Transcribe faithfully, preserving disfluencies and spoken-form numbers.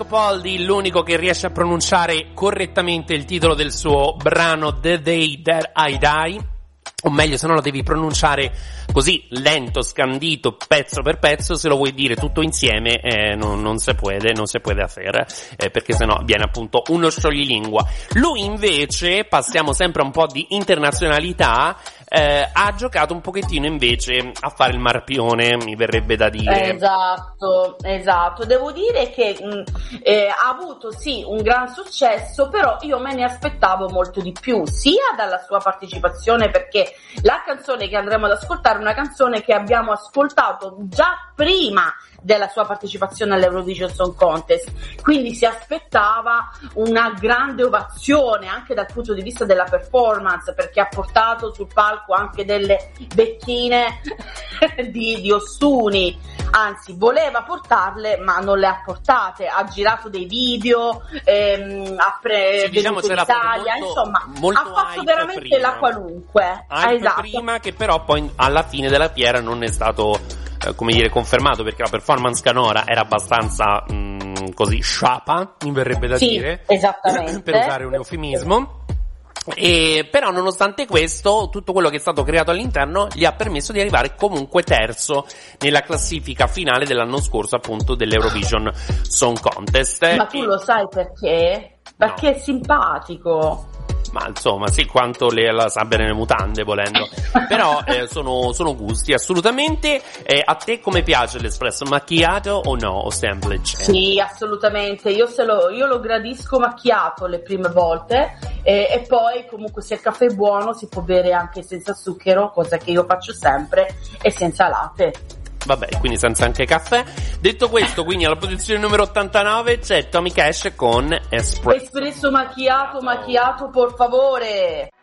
Capaldi, l'unico che riesce a pronunciare correttamente il titolo del suo brano The Day That I Die. O meglio, se no lo devi pronunciare così, lento, scandito, pezzo per pezzo. Se lo vuoi dire tutto insieme, eh, non, non si può, non si può fare, eh, perché sennò viene appunto uno scioglilingua. Lui invece, passiamo sempre a un po' di internazionalità, eh, ha giocato un pochettino invece a fare il marpione, mi verrebbe da dire. Esatto, esatto. Devo dire che mh, eh, ha avuto sì un gran successo, però io me ne aspettavo molto di più, sia dalla sua partecipazione, perché la canzone che andremo ad ascoltare è una canzone che abbiamo ascoltato già prima della sua partecipazione all'Eurovision Song Contest, quindi si aspettava una grande ovazione anche dal punto di vista della performance, perché ha portato sul palco anche delle becchine di, di Ostuni, anzi voleva portarle ma non le ha portate, ha girato dei video, ehm, ha pre- sì, diciamo venuto in Italia, molto, insomma molto ha fatto veramente prima. la qualunque, Hype esatto. prima, che però poi alla fine della fiera non è stato eh, come dire confermato, perché la performance canora era abbastanza mh, così sciapa, mi verrebbe da sì, dire, esattamente, per usare un eufemismo. E però nonostante questo, tutto quello che è stato creato all'interno gli ha permesso di arrivare comunque terzo nella classifica finale dell'anno scorso, appunto, dell'Eurovision Song Contest. Ma tu lo sai perché? Perché No. è simpatico. Ma insomma, sì, quanto le, la sabbia nelle mutande, volendo. Però eh, sono, sono gusti, assolutamente. Eh, a te come piace l'espresso macchiato o no, o semplice? Sì, assolutamente. Io, se lo, io lo gradisco macchiato le prime volte, e, e poi comunque se il caffè è buono si può bere anche senza zucchero, cosa che io faccio sempre, e senza latte. Vabbè, quindi senza anche caffè. Detto questo, quindi alla posizione numero ottantanove c'è Tommy Cash con Espresso. Espresso macchiato, macchiato, por favore.